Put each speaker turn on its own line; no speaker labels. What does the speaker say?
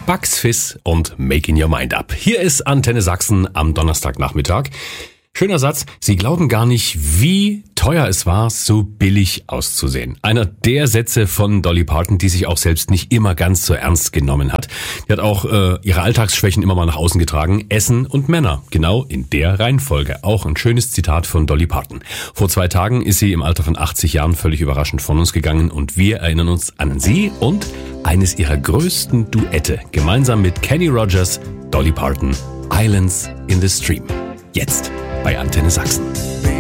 Bugs Fizz und Making Your Mind Up. Hier ist Antenne Sachsen am Donnerstagnachmittag. Schöner Satz. Sie glauben gar nicht, wie teuer es war, so billig auszusehen. Einer der Sätze von Dolly Parton, die sich auch selbst nicht immer ganz so ernst genommen hat. Die hat auch ihre Alltagsschwächen immer mal nach außen getragen. Essen und Männer. Genau in der Reihenfolge. Auch ein schönes Zitat von Dolly Parton. Vor 2 Tagen ist sie im Alter von 80 Jahren völlig überraschend von uns gegangen und wir erinnern uns an sie und eines ihrer größten Duette. Gemeinsam mit Kenny Rogers, Dolly Parton, Islands in the Stream. Jetzt bei Antenne Sachsen.